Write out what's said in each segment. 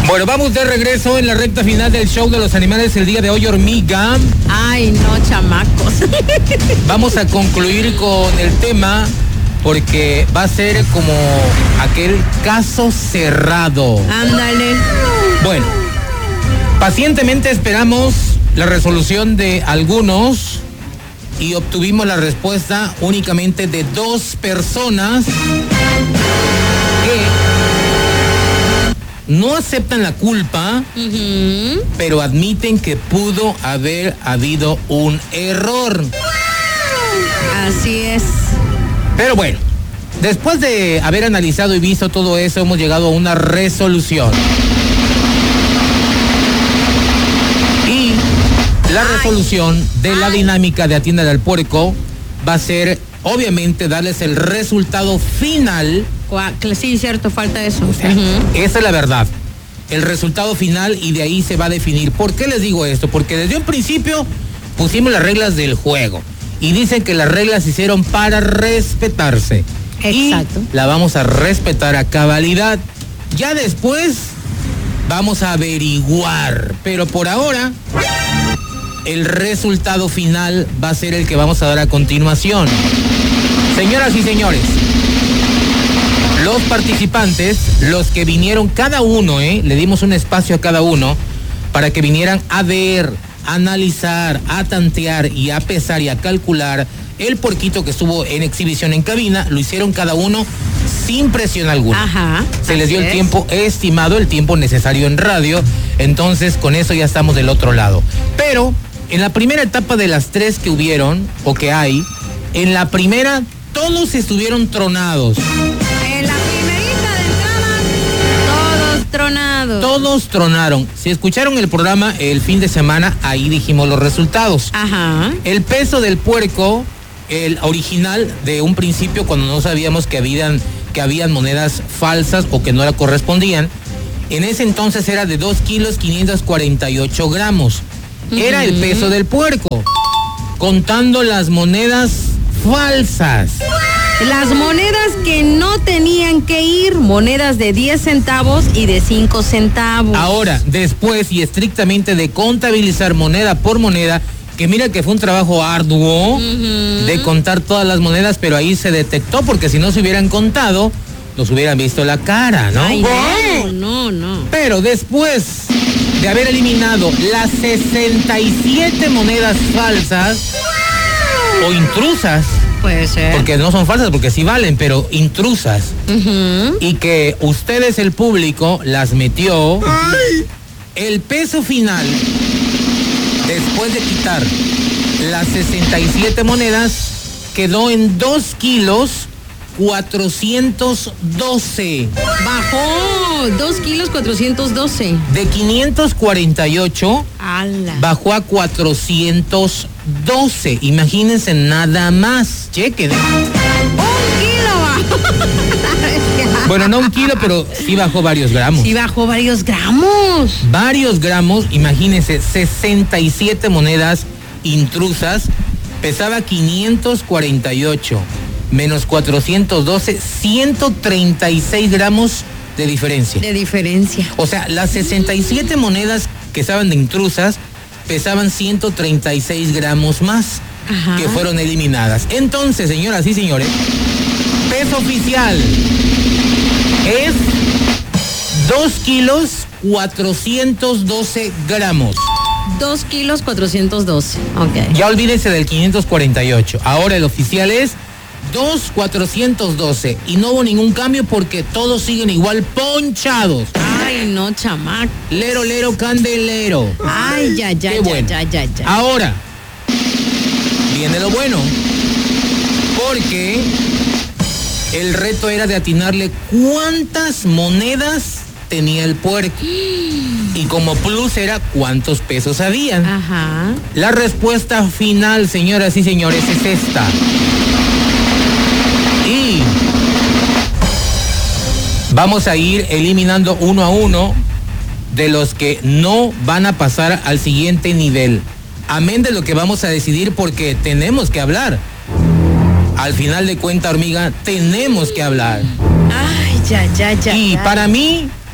Bueno, vamos de regreso en la recta final del show de los animales el día de hoy, hormiga. Ay, no, chamacos. Vamos a concluir con el tema porque va a ser como aquel caso cerrado. Ándale. Bueno, pacientemente esperamos la resolución de algunos y obtuvimos la respuesta únicamente de 2 personas que no aceptan la culpa, pero admiten que pudo haber habido un error. Así es. Pero bueno, después de haber analizado y visto todo eso, hemos llegado a una resolución. Y la resolución de la dinámica de Atiéndale al Puerco va a ser, obviamente, darles el resultado final. Sí, cierto, falta eso. O sea, esa es la verdad. El resultado final, y de ahí se va a definir. ¿Por qué les digo esto? Porque desde un principio pusimos las reglas del juego. Y dicen que las reglas se hicieron para respetarse. Exacto. Y la vamos a respetar a cabalidad. Ya después vamos a averiguar. Pero por ahora, el resultado final va a ser el que vamos a dar a continuación. Señoras y señores, los participantes, los que vinieron cada uno, le dimos un espacio a cada uno para que vinieran a ver, a analizar, a tantear y a pesar y a calcular el puerquito que estuvo en exhibición en cabina. Lo hicieron cada uno sin presión alguna. Ajá. Se les dio el tiempo estimado, el tiempo necesario en radio. Entonces, con eso ya estamos del otro lado. Pero en la primera etapa de las 3 que hubieron o que hay, en la primera todos estuvieron tronados. En la primerita de entrada, todos tronados. Todos tronaron. Si escucharon el programa el fin de semana, ahí dijimos los resultados. Ajá. El peso del puerco, el original de un principio, cuando no sabíamos que habían monedas falsas o que no la correspondían, en ese entonces era de 2 kilos 548 gramos. Era el peso del puerco, contando las monedas falsas. Las monedas que no tenían que ir, monedas de 10 centavos y de 5 centavos. Ahora, después y estrictamente de contabilizar moneda por moneda, que mira que fue un trabajo arduo de contar todas las monedas, pero ahí se detectó, porque si no se hubieran contado, nos hubieran visto la cara, ¿no? Ay, no. Pero después de haber eliminado las 67 monedas falsas o intrusas, puede ser, porque no son falsas, porque sí valen, pero intrusas, y que ustedes, el público, las metió, el peso final, después de quitar las 67 monedas, quedó en 2 kilos 412. Bajó 2 kilos 412. De 548 bajó a 412. Imagínense nada más. Chequen. 1 kilo bajó. Bueno, no 1 kilo, pero sí bajó varios gramos. Sí bajó varios gramos. Varios gramos, imagínense, 67 monedas intrusas, pesaba 548. Menos 412, 136 gramos de diferencia. O sea, las 67 monedas que estaban de intrusas pesaban 136 gramos más. Ajá. Que fueron eliminadas. Entonces, señoras y señores, peso oficial es 2 kilos 412 gramos. 2 kilos 412. Ok. Ya olvídense del 548. Ahora el oficial es 2,412 y no hubo ningún cambio porque todos siguen igual ponchados. Ay, no, chamac. Lero, lero, candelero. Ay, ya. Ahora, viene lo bueno, porque el reto era de atinarle cuántas monedas tenía el puerco. Y como plus era cuántos pesos habían. Ajá. La respuesta final, señoras y señores, es esta. Y vamos a ir eliminando uno a uno de los que no van a pasar al siguiente nivel. Amén de lo que vamos a decidir, porque tenemos que hablar. Al final de cuentas, hormiga, tenemos que hablar. Ay, ya. Y para mí,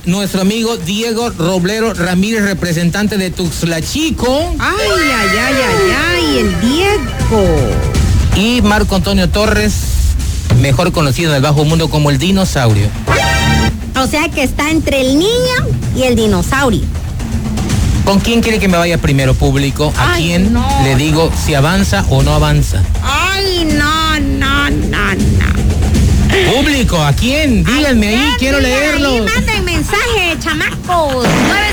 nuestro amigo Diego Roblero Ramírez, representante de Tuxtla Chico. Ay, el Diego. Y Marco Antonio Torres, mejor conocido en el bajo mundo como el dinosaurio. O sea que está entre el niño y el dinosaurio. ¿Con quién quiere que me vaya primero, público? ¿A quién le digo si avanza o no avanza? Ay, no. Público, ¿a quién? Díganme ahí, quiero leerlo. Ahí manden mensaje, chamacos.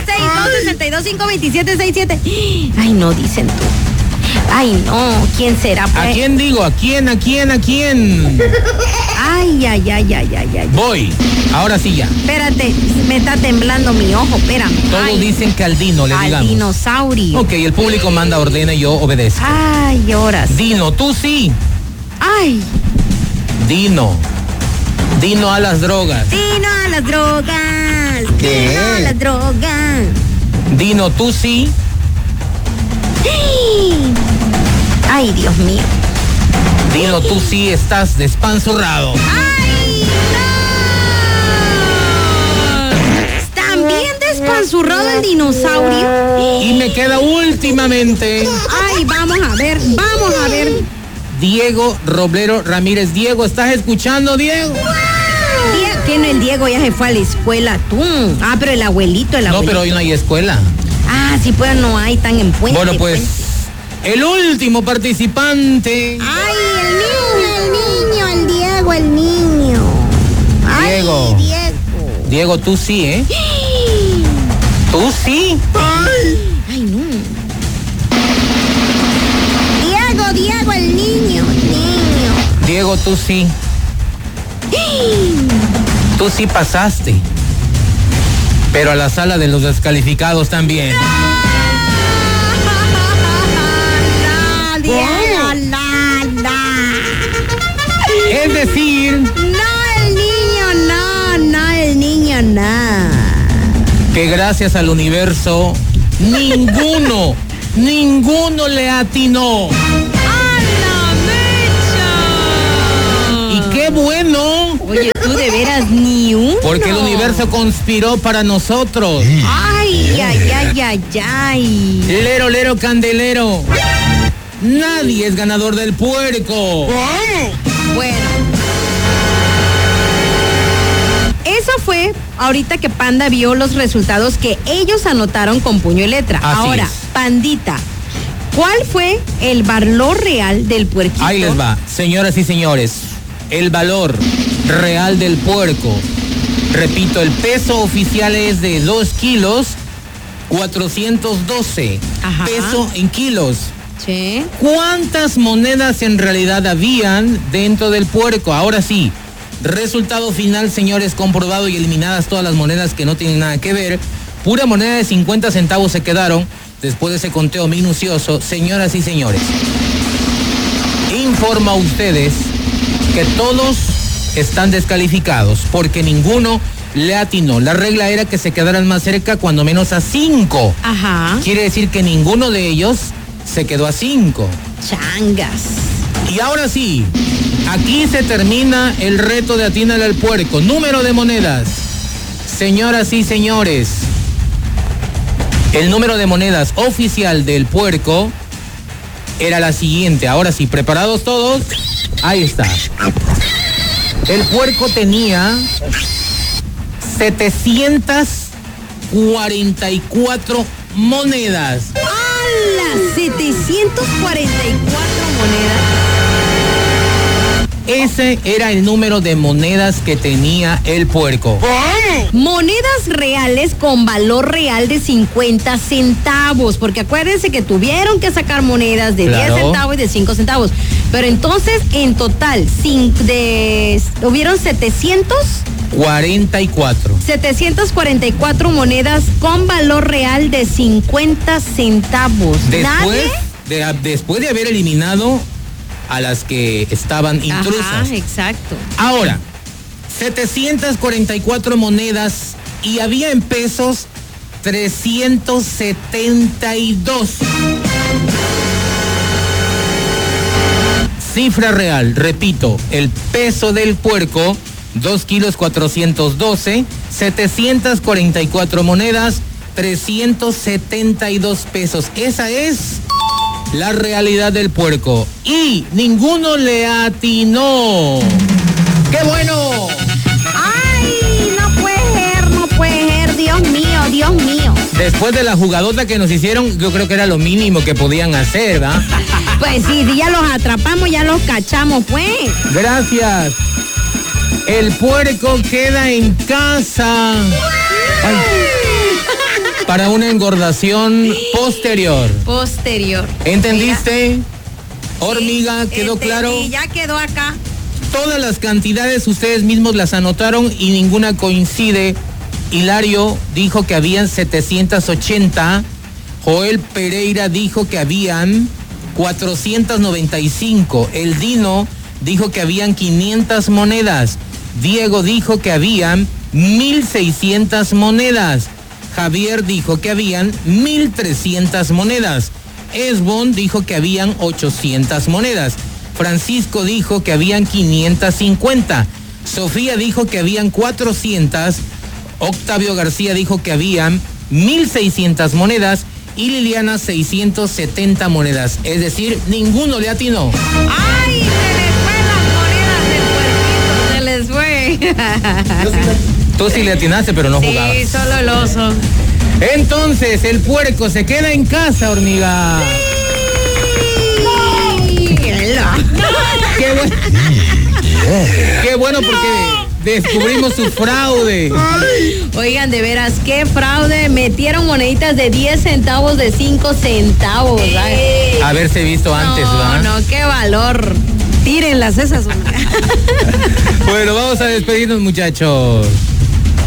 962-527-67. Ay, no, dicen tú. Ay, no, ¿quién será? Pues? ¿A quién digo? ¿A quién? Ay. Voy, ahora sí ya. Espérate, me está temblando mi ojo, espérame. Todos dicen que al Dino le digamos. Al dinosaurio. Ok, el público manda, ordena y yo obedezco. Ay, ahora sí. Dino, tú sí. Ay. Dino a las drogas. Dino a las drogas. ¿Qué? Dino a las drogas. Dino, tú sí. Ay, Dios mío. Dino, tú sí estás despanzurrado. ¡Ay, no! ¿También despanzurrado el dinosaurio? Y me queda últimamente. Ay, vamos a ver. Diego Roblero Ramírez. Diego, ¿estás escuchando, Diego? ¿Quién el Diego ya se fue a la escuela? Tú. Ah, pero el abuelito. No, pero hoy no hay escuela. Ah, sí, pues no hay, tan en puente. Bueno, pues, el último participante. Ay, el Diego. Ay, Diego, tú sí, ¿eh? ¿Tú sí? Ay, no. Diego, el niño. Diego, tú sí. Tú sí pasaste. Pero a la sala de los descalificados también. No, Diego, no. Es decir... No, el niño, no. Que gracias al universo, ninguno le atinó. Y qué bueno. Oye, tú de veras ni uno. Porque el universo conspiró para nosotros. Ay. Lero, candelero. Nadie es ganador del puerco. Bueno. Eso fue ahorita que Panda vio los resultados que ellos anotaron con puño y letra. Así ahora, es. Pandita, ¿cuál fue el valor real del puerquito? Ahí les va, señoras y señores. El valor real del puerco. Repito, el peso oficial es de 2 kilos 412. Ajá. Peso en kilos. Sí. ¿Cuántas monedas en realidad habían dentro del puerco? Ahora sí, resultado final, señores, comprobado y eliminadas todas las monedas que no tienen nada que ver. Pura moneda de 50 centavos se quedaron después de ese conteo minucioso. Señoras y señores, informo a ustedes que todos están descalificados porque ninguno le atinó. La regla era que se quedaran más cerca, cuando menos a 5. Ajá. Quiere decir que ninguno de ellos se quedó a 5. Changas. Y ahora sí, aquí se termina el reto de atínale al puerco. Número de monedas. Señoras y señores, el número de monedas oficial del puerco era la siguiente. Ahora sí, ¿preparados todos? Ahí está. El puerco tenía 744 monedas. ¡Hala! 744 monedas. Ese era el número de monedas que tenía el puerco. Monedas reales con valor real de 50 centavos, porque acuérdense que tuvieron que sacar monedas de 10 centavos y de 5 centavos. Pero entonces, en total, hubieron 744 monedas con valor real de 50 centavos. Después de haber eliminado a las que estaban intrusas. Ajá, exacto. Ahora, 744 monedas y había en pesos 372. Cifra real, repito, el peso del puerco, 2 kilos 412, 744 monedas, 372 pesos. Esa es la realidad del puerco. Y ninguno le atinó. ¡Qué bueno! ¡Ay! No puede ser, Dios mío. Después de la jugadota que nos hicieron, yo creo que era lo mínimo que podían hacer, ¿verdad? Pues sí, ya los atrapamos, ya los cachamos, pues. Gracias. El puerco queda en casa. Ay. Para una engordación posterior. ¿Entendiste? Sí. Hormiga, ¿quedó claro? Sí, ya quedó acá. Todas las cantidades ustedes mismos las anotaron y ninguna coincide. Hilario dijo que habían 780. Joel Pereira dijo que habían 495. El Dino dijo que habían 500 monedas. Diego dijo que habían 1,600 monedas. Javier dijo que habían 1,300 monedas. Esbon dijo que habían 800 monedas. Francisco dijo que habían 550. Sofía dijo que habían 400. Octavio García dijo que habían 1,600 monedas. Y Liliana 670 monedas. Es decir, ninguno le atinó. ¡Ay! Se les fue las monedas del puerquito. Se les fue. Tú sí le atinaste, pero no jugabas. Sí, solo el oso. Entonces, el puerco se queda en casa, hormiga. Sí. Qué bueno. Qué bueno porque descubrimos su fraude. Oigan, de veras, qué fraude. Metieron moneditas de 10 centavos, de 5 centavos. Ay. Haberse visto antes, ¿verdad? No, qué valor. Tírenlas esas. Bueno, vamos a despedirnos, muchachos.